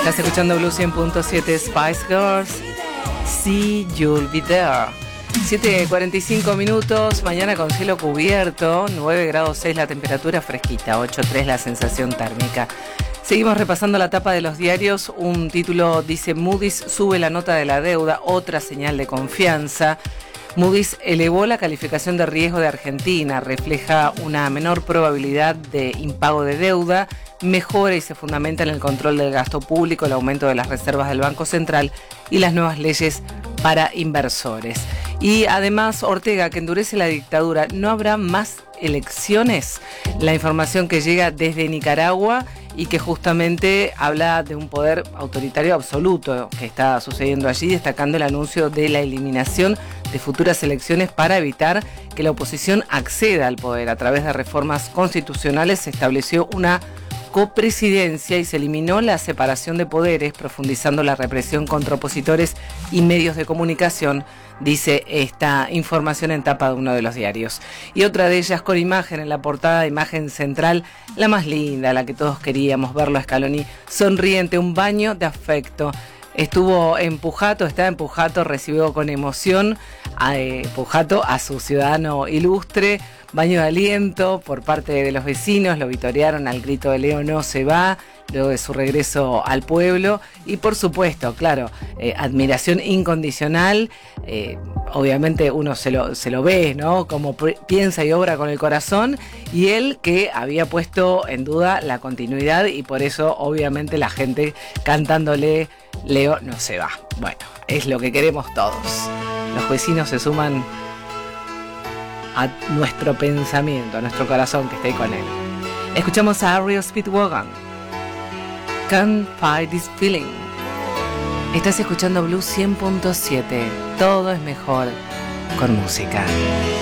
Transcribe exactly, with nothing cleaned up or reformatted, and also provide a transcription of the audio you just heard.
Estás escuchando Blue cien punto siete, Spice Girls, See You'll Be There. siete cuarenta y cinco minutos, mañana con cielo cubierto, nueve grados seis la temperatura, fresquita, ocho tres la sensación térmica. Seguimos repasando la tapa de los diarios. Un título dice: Moody's sube la nota de la deuda, otra señal de confianza. Moody's elevó la calificación de riesgo de Argentina, refleja una menor probabilidad de impago de deuda, mejora y se fundamenta en el control del gasto público, el aumento de las reservas del Banco Central y las nuevas leyes para inversores. Y además, Ortega, que endurece la dictadura, ¿no habrá más elecciones? La información que llega desde Nicaragua y que justamente habla de un poder autoritario absoluto que está sucediendo allí, destacando el anuncio de la eliminación de futuras elecciones para evitar que la oposición acceda al poder. A través de reformas constitucionales se estableció una copresidencia y se eliminó la separación de poderes, profundizando la represión contra opositores y medios de comunicación, dice esta información en tapa de uno de los diarios. Y otra de ellas con imagen en la portada, imagen central, la más linda, la que todos queríamos verlo a Scaloni, sonriente, un baño de afecto. Estuvo en Pujato, está en Pujato, recibió con emoción a eh, Pujato a su ciudadano ilustre, baño de aliento por parte de los vecinos, lo vitorearon al grito de Leo no se va, luego de su regreso al pueblo y por supuesto, claro, eh, admiración incondicional, eh, obviamente uno se lo, se lo ve, ¿no? Como piensa y obra con el corazón, y él que había puesto en duda la continuidad y por eso obviamente la gente cantándole Leo no se va. Bueno, es lo que queremos todos. Los vecinos se suman a nuestro pensamiento, a nuestro corazón que esté con él. Escuchamos a R E O Speedwagon. Can't Fight This Feeling. Estás escuchando Blue cien punto siete. Todo es mejor con música.